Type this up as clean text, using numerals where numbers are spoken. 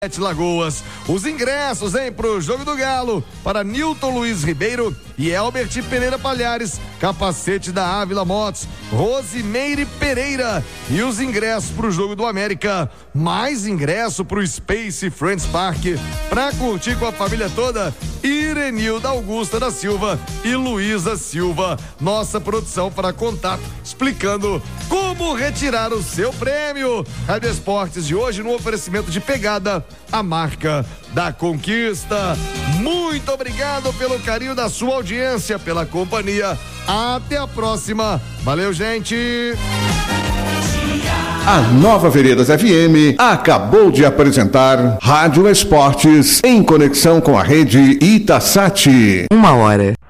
Sete Lagoas. Os ingressos, pro Jogo do Galo, para Nilton Luiz Ribeiro e Elbert Pereira Palhares, capacete da Ávila Motos, Rosimeire Pereira. E os ingressos pro Jogo do América, mais ingresso pro Space Friends Park, pra curtir com a família toda, Irenilda Augusta da Silva e Luísa Silva. Nossa produção para contato, explicando como retirar o seu prêmio. Rádio Esportes de hoje no oferecimento de Pegada, a marca da conquista. Muito obrigado pelo carinho da sua audiência, pela companhia. Até a próxima. Valeu, gente. A Nova Veredas FM acabou de apresentar Rádio Esportes em conexão com a rede Itasat. 1 hora